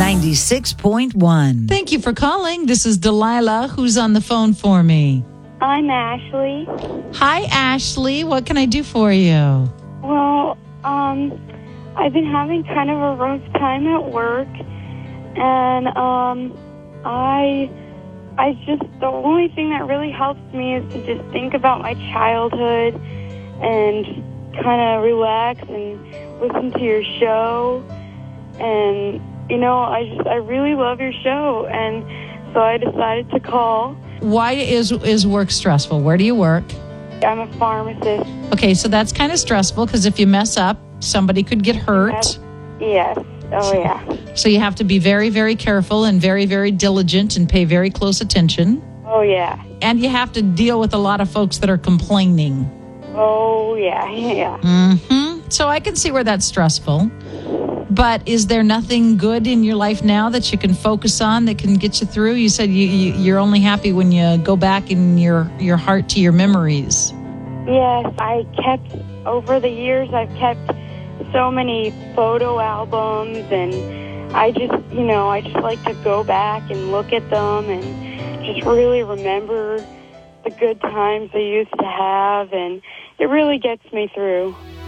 96.1. Thank you for calling. This is Delilah. Who's on the phone for me? I'm Ashley. Hi, Ashley. What can I do for you? Well, I've been having kind of a rough time at work, and I just, the only thing that really helps me is to just think about my childhood and kind of relax and listen to your show. And, you know, I really love your show, and so I decided to call. Why is work stressful? Where do you work? I'm a pharmacist. Okay, so that's kind of stressful because if you mess up, somebody could get hurt. Yes. Oh, yeah. So you have to be very, very careful and very, very diligent and pay very close attention. Oh, yeah. And you have to deal with a lot of folks that are complaining. Oh, yeah. Yeah. Mm-hmm. So I can see where that's stressful. But is there nothing good in your life now that you can focus on that can get you through? You said you're only happy when you go back in your heart to your memories. Yes, over the years, I've kept so many photo albums, and I just like to go back and look at them and just really remember the good times I used to have, and it really gets me through.